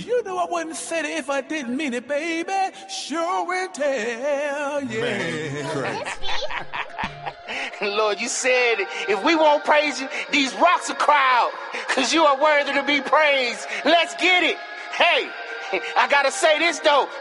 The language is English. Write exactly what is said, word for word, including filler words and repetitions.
You know I wouldn't say it if I didn't mean it, baby. Sure will tell, yeah. Man, Lord, you said if we won't praise you, these rocks will cry out, because you are worthy to be praised. Let's get it. Hey, I gotta say this, though.